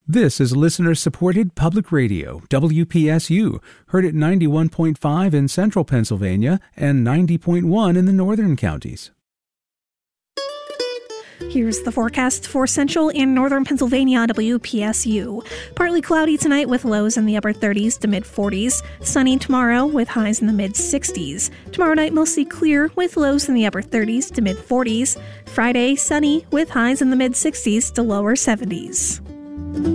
This is listener-supported public radio, WPSU, heard at 91.5 in central Pennsylvania and 90.1 in the northern counties. Here's the forecast for central and northern Pennsylvania on WPSU. Partly cloudy tonight with lows in the upper 30s to mid-40s. Sunny tomorrow with highs in the mid-60s. Tomorrow night mostly clear with lows in the upper 30s to mid-40s. Friday sunny with highs in the mid-60s to lower 70s.